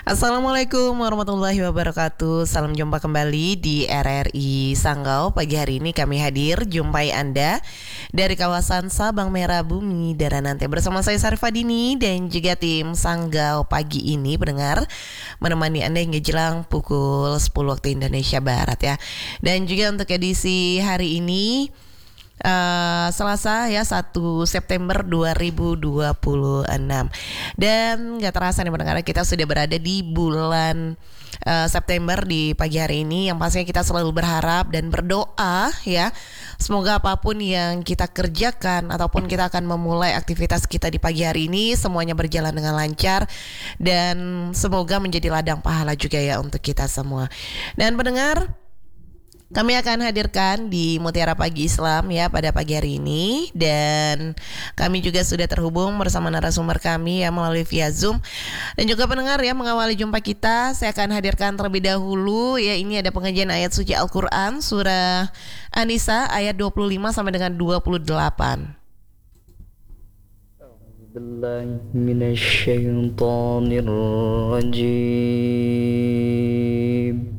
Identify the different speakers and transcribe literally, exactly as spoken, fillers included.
Speaker 1: Assalamualaikum warahmatullahi wabarakatuh. Salam jumpa kembali di R R I Sanggau. Pagi hari ini kami hadir jumpai Anda dari kawasan Sabang Merah Bumi Daranante bersama saya Sarifah Dini dan juga tim Sanggau pagi ini pendengar menemani Anda hingga jelang pukul sepuluh waktu Indonesia Barat ya. Dan juga untuk edisi hari ini Uh, Selasa ya satu September dua ribu dua puluh enam. Dan gak terasa nih pendengar, kita sudah berada di bulan uh, September di pagi hari ini. Yang pastinya kita selalu berharap dan berdoa ya, semoga apapun yang kita kerjakan ataupun kita akan memulai aktivitas kita di pagi hari ini semuanya berjalan dengan lancar dan semoga menjadi ladang pahala juga ya untuk kita semua. Dan pendengar, kami akan hadirkan di Mutiara Pagi Islam ya pada pagi hari ini, dan kami juga sudah terhubung bersama narasumber kami ya melalui via Zoom. Dan juga pendengar ya, mengawali jumpa kita saya akan hadirkan terlebih dahulu ya, ini ada pengajian ayat suci Al-Qur'an surah An-Nisa ayat dua puluh lima sampai dengan dua puluh delapan.
Speaker 2: Billahi minasyaitonir rajim.